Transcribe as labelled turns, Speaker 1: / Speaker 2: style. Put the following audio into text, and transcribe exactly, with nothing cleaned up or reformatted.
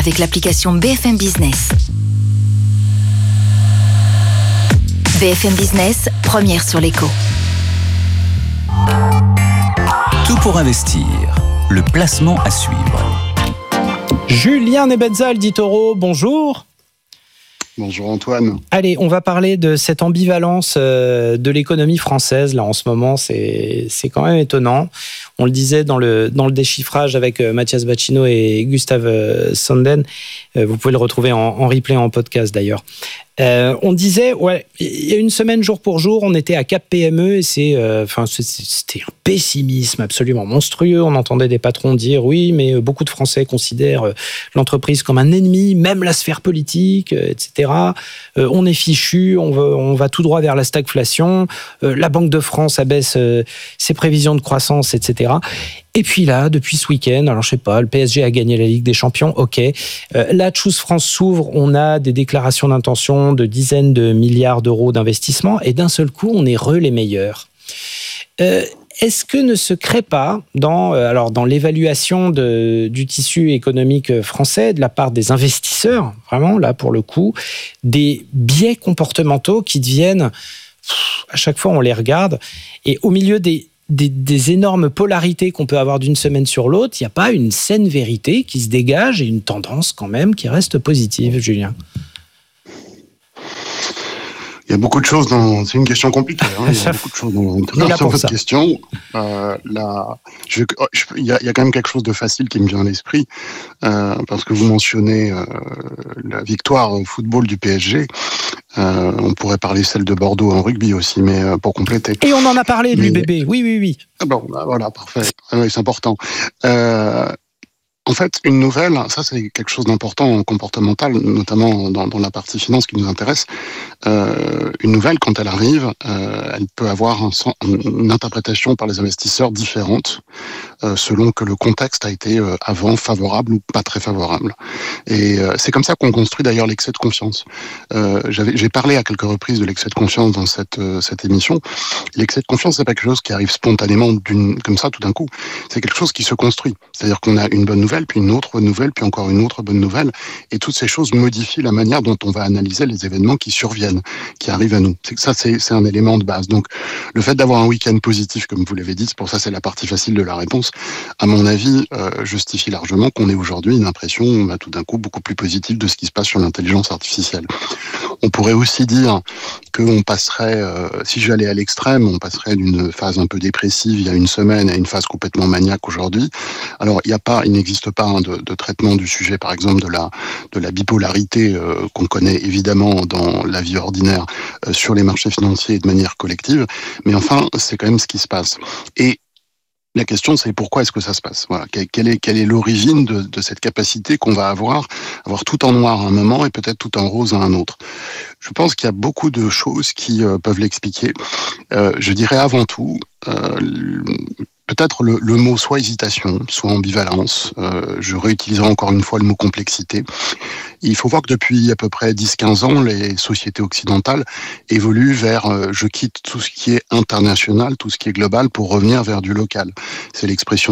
Speaker 1: avec l'application B F M Business. B F M Business, première sur l'écho.
Speaker 2: Tout pour investir, le placement à suivre.
Speaker 3: Julien Nebenzal d'eToro, bonjour.
Speaker 4: Bonjour Antoine.
Speaker 3: Allez, on va parler de cette ambivalence de l'économie française. Là, en ce moment, c'est, c'est quand même étonnant. On le disait dans le, dans le déchiffrage avec Mathias Bacchino et Gustave Sanden. Vous pouvez le retrouver en, en replay, en podcast d'ailleurs. Euh, on disait, ouais, il y a une semaine jour pour jour, on était à Cap P M E et c'est, euh, enfin, c'était un pessimisme absolument monstrueux. On entendait des patrons dire, oui, mais beaucoup de Français considèrent l'entreprise comme un ennemi, même la sphère politique, et cetera. Euh, on est fichu, on va, on va tout droit vers la stagflation. Euh, la Banque de France abaisse euh, ses prévisions de croissance, et cetera. Et puis là, depuis ce week-end, alors je sais pas, le P S G a gagné la Ligue des Champions, ok. Euh, là, Choose France s'ouvre, on a des déclarations d'intention de dizaines de milliards d'euros d'investissement, et d'un seul coup, on est re les meilleurs. Euh, est-ce que ne se crée pas dans, euh, alors dans l'évaluation de, du tissu économique français de la part des investisseurs, vraiment là pour le coup, des biais comportementaux qui deviennent, pff, à chaque fois on les regarde, et au milieu des Des, des énormes polarités qu'on peut avoir d'une semaine sur l'autre, il n'y a pas une saine vérité qui se dégage et une tendance quand même qui reste positive, Julien?
Speaker 4: Il y a beaucoup de choses dans... C'est une question compliquée. Hein. Il y a beaucoup de choses dans, dans sur votre question. Euh, là, je... Je... Il, y a, il y a quand même quelque chose de facile qui me vient à l'esprit, euh, parce que vous mentionnez euh, la victoire au football du P S G. Euh, on pourrait parler celle de Bordeaux en rugby aussi, mais euh, pour compléter.
Speaker 3: Et on en a parlé de mais... l'U B B, oui, oui, oui.
Speaker 4: Ah bon, bah voilà, parfait. Ah oui, c'est important. Euh... En fait, une nouvelle, ça c'est quelque chose d'important en comportemental, notamment dans, dans la partie finance qui nous intéresse. Euh, une nouvelle, quand elle arrive, euh, elle peut avoir un, une interprétation par les investisseurs différente euh, selon que le contexte a été euh, avant favorable ou pas très favorable. Et euh, c'est comme ça qu'on construit d'ailleurs l'excès de confiance. Euh, j'avais, j'ai parlé à quelques reprises de l'excès de confiance dans cette, euh, cette émission. L'excès de confiance, c'est pas quelque chose qui arrive spontanément d'une, comme ça tout d'un coup. C'est quelque chose qui se construit. C'est-à-dire qu'on a une bonne nouvelle, puis une autre bonne nouvelle, puis encore une autre bonne nouvelle. Et toutes ces choses modifient la manière dont on va analyser les événements qui surviennent, qui arrivent à nous. C'est que ça, c'est, c'est un élément de base. Donc, le fait d'avoir un week-end positif, comme vous l'avez dit, c'est pour ça c'est la partie facile de la réponse, à mon avis, euh, justifie largement qu'on ait aujourd'hui une impression, bah, tout d'un coup, beaucoup plus positive de ce qui se passe sur l'intelligence artificielle. On pourrait aussi dire qu'on passerait, euh, si j'allais à l'extrême, on passerait d'une phase un peu dépressive il y a une semaine à une phase complètement maniaque aujourd'hui. Alors, il n'y a pas, il n'existe pas hein, de, de traitement du sujet, par exemple, de la, de la bipolarité euh, qu'on connaît évidemment dans la vie ordinaire euh, sur les marchés financiers de manière collective. Mais enfin, c'est quand même ce qui se passe. Et la question, c'est pourquoi est-ce que ça se passe? Voilà. Quelle est, quelle est l'origine de, de cette capacité qu'on va avoir, avoir tout en noir à un moment et peut-être tout en rose à un autre? Je pense qu'il y a beaucoup de choses qui euh, peuvent l'expliquer. Euh, je dirais avant tout, euh, peut-être le, le mot soit hésitation, soit ambivalence. Euh, je réutiliserai encore une fois le mot complexité. Il faut voir que depuis à peu près dix à quinze ans, les sociétés occidentales évoluent vers euh, je quitte tout ce qui est international, tout ce qui est global pour revenir vers du local. C'est l'expression